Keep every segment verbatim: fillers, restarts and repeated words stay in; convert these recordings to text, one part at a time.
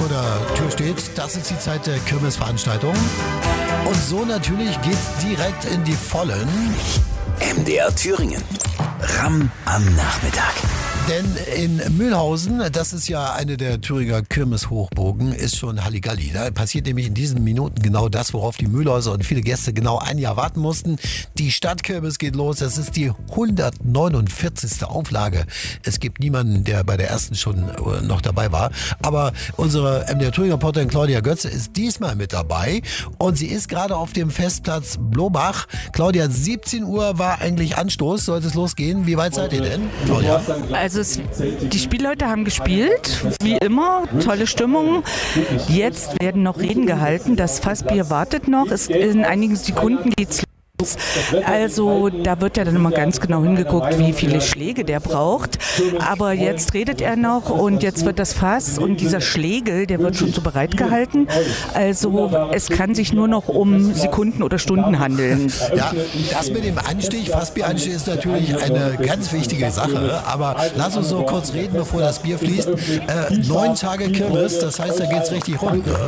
vor der Tür steht. Das ist die Zeit der Kirmesveranstaltung. Und so natürlich geht's direkt in die Vollen. M D R Thüringen. Ramm am Nachmittag. Denn in Mühlhausen, das ist ja eine der Thüringer Kirmeshochburgen, ist schon Halligalli. Da passiert nämlich in diesen Minuten genau das, worauf die Mühlhäuser und viele Gäste genau ein Jahr warten mussten. Die Stadtkirmes geht los. Das ist die hundertneunundvierzigste Auflage. Es gibt niemanden, der bei der ersten schon noch dabei war. Aber unsere M D R Thüringer Reporterin Claudia Götze ist diesmal mit dabei. Und sie ist gerade auf dem Festplatz Blobach. Claudia, siebzehn Uhr war eigentlich Anstoß. Sollte es losgehen? Wie weit seid ihr denn, Claudia? Also es, die Spielleute haben gespielt, wie immer, tolle Stimmung. Jetzt werden noch Reden gehalten, das Fassbier wartet noch. Es, in einigen Sekunden geht's los. Also da wird ja dann immer ganz genau hingeguckt, wie viele Schläge der braucht. Aber jetzt redet er noch und jetzt wird das Fass und dieser Schlegel, der wird schon so bereitgehalten. Also es kann sich nur noch um Sekunden oder Stunden handeln. Ja, das mit dem Anstich, Fassbieranstich ist natürlich eine ganz wichtige Sache. Aber lass uns so kurz reden, bevor das Bier fließt. Äh, neun Tage Kirmes, das heißt, da geht's richtig rund, ne?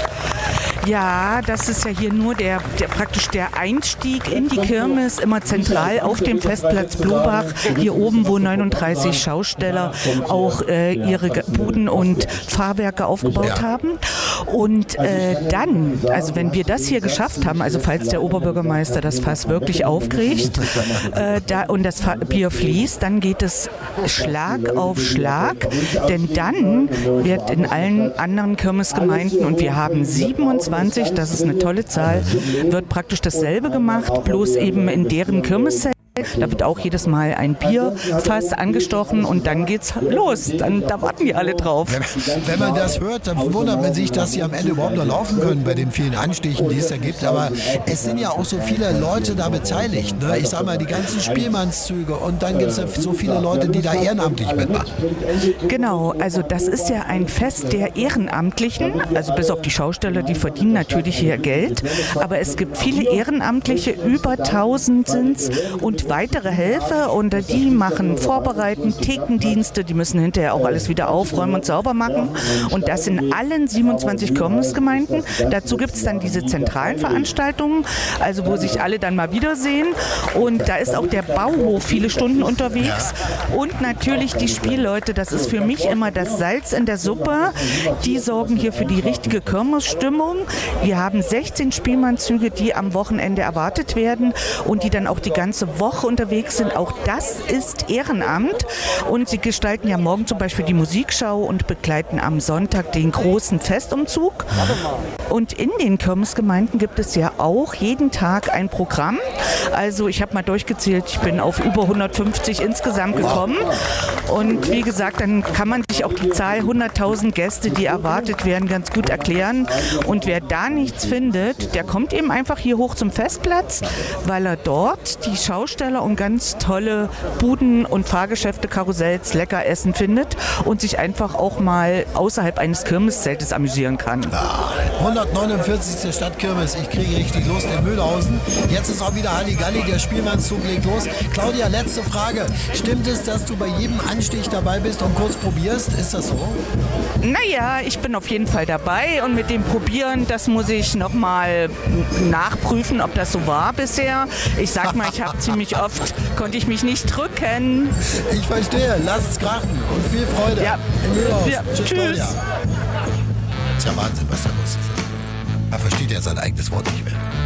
Ja, das ist ja hier nur der, der praktisch der Einstieg in die Kirmes, immer zentral auf dem Festplatz Blobach. Hier oben, wo neununddreißig Schausteller auch äh, ihre Buden und Fahrwerke aufgebaut ja. haben. Und äh, dann, also wenn wir das hier geschafft haben, also falls der Oberbürgermeister das Fass wirklich aufkriegt äh, da, und das Bier fließt, dann geht es Schlag auf Schlag. Denn dann wird in allen anderen Kirmesgemeinden, und wir haben siebenundzwanzig, das ist eine tolle Zahl, wird praktisch dasselbe gemacht, bloß eben in deren Kirmeszelt. Da wird auch jedes Mal ein Bierfass angestochen und dann geht's los. Dann, da warten die alle drauf. Wenn, wenn man das hört, dann wundert man sich, dass sie am Ende überhaupt noch laufen können bei den vielen Anstichen, die es da gibt. Aber es sind ja auch so viele Leute da beteiligt. Ne? Ich sag mal, die ganzen Spielmannszüge und dann gibt es ja so viele Leute, die da ehrenamtlich mitmachen. Genau, also das ist ja ein Fest der Ehrenamtlichen. Also bis auf die Schausteller, die verdienen natürlich hier Geld. Aber es gibt viele Ehrenamtliche, über tausend sind's und weitere Helfer und die machen Vorbereiten, Thekendienste, die müssen hinterher auch alles wieder aufräumen und sauber machen und das in allen siebenundzwanzig Kirmesgemeinden. Dazu gibt es dann diese zentralen Veranstaltungen, also wo sich alle dann mal wiedersehen und da ist auch der Bauhof viele Stunden unterwegs und natürlich die Spielleute, das ist für mich immer das Salz in der Suppe, die sorgen hier für die richtige Kirmesstimmung. Wir haben sechzehn Spielmannszüge, die am Wochenende erwartet werden und die dann auch die ganze Woche unterwegs sind. Auch das ist Ehrenamt und sie gestalten ja morgen zum Beispiel die Musikschau und begleiten am Sonntag den großen Festumzug. Und in den Kirmesgemeinden gibt es ja auch jeden Tag ein Programm. Also ich habe mal durchgezählt, ich bin auf über hundertfünfzig insgesamt gekommen und wie gesagt, dann kann man sich auch die Zahl hunderttausend Gäste, die erwartet werden, ganz gut erklären und wer da nichts findet, der kommt eben einfach hier hoch zum Festplatz, weil er dort die Schausteller und ganz tolle Buden und Fahrgeschäfte, Karussells, lecker Essen findet und sich einfach auch mal außerhalb eines Kirmeszeltes amüsieren kann. Ja, hundertneunundvierzigste Stadtkirmes, ich kriege richtig Lust in Mühlhausen. Jetzt ist auch wieder Halligalli, der Spielmannszug legt los. Claudia, letzte Frage. Stimmt es, dass du bei jedem Anstich dabei bist und kurz probierst? Ist das so? Naja, ich bin auf jeden Fall dabei und mit dem Probieren, das muss ich nochmal nachprüfen, ob das so war bisher. Ich sag mal, ich habe ziemlich oft, konnte ich mich nicht drücken. Ich verstehe, lasst's krachen und viel Freude ja. in Mühlhausen. Ja. Tschüss, Tschüss. Claudia. Ist ja Wahnsinn, was da los ist. Er versteht ja sein eigenes Wort nicht mehr.